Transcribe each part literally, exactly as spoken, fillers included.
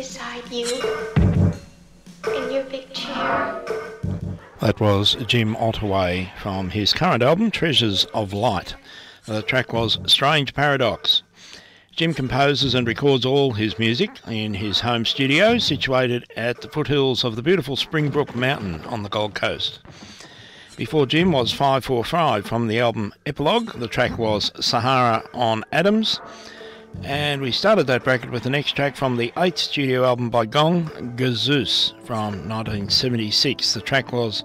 beside you in your big chair. That was Jim Ottaway from his current album, Treasures of Light. The track was Strange Paradox. Jim composes and records all his music in his home studio, situated at the foothills of the beautiful Springbrook Mountain on the Gold Coast. Before Jim was five four five from the album Epilogue. The track was Sahara on Adams. And we started that bracket with the next track from the eighth studio album by Gong, Gazoos, from nineteen seventy-six. The track was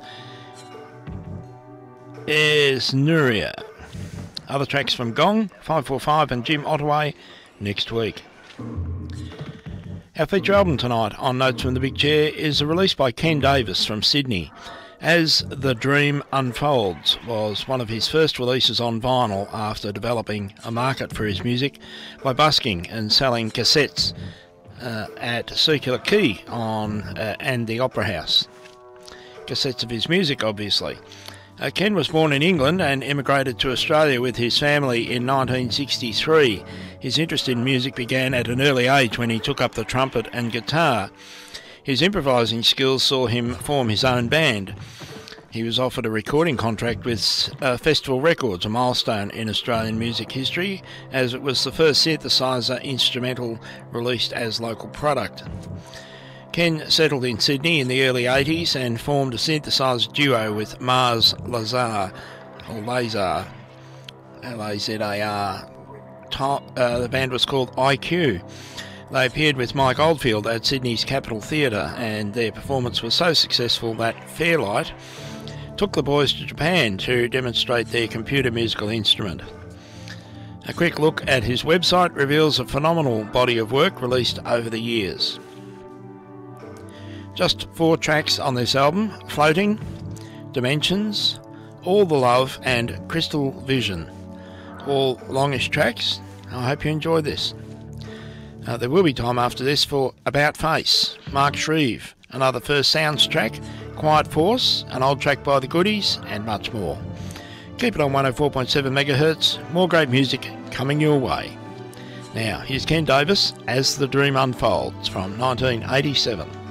Esnuria. Other tracks from Gong, five four five and Jim Ottaway next week. Our feature album tonight on Notes from the Big Chair is a release by Ken Davis from Sydney. As the Dream Unfolds was one of his first releases on vinyl after developing a market for his music by busking and selling cassettes uh, at Circular Quay on, uh, and the Opera House. Cassettes of his music, obviously. Uh, Ken was born in England and immigrated to Australia with his family in nineteen sixty-three. His interest in music began at an early age when he took up the trumpet and guitar. His improvising skills saw him form his own band. He was offered a recording contract with uh, Festival Records, a milestone in Australian music history, as it was the first synthesizer instrumental released as local product. Ken settled in Sydney in the early eighties and formed a synthesizer duo with Mars Lazar, or Lazar, L A Z A R. Uh, the band was called I Q. They appeared with Mike Oldfield at Sydney's Capitol Theatre, and their performance was so successful that Fairlight took the boys to Japan to demonstrate their computer musical instrument. A quick look at his website reveals a phenomenal body of work released over the years. Just four tracks on this album: Floating, Dimensions, All the Love and Crystal Vision. All longish tracks. I hope you enjoy this. Uh, there will be time after this for About Face, Mark Shreve, another First Sounds track, Quiet Force, an old track by The Goodies, and much more. Keep it on one oh four point seven megahertz, more great music coming your way. Now, here's Ken Davis, As the Dream Unfolds, from nineteen eighty-seven.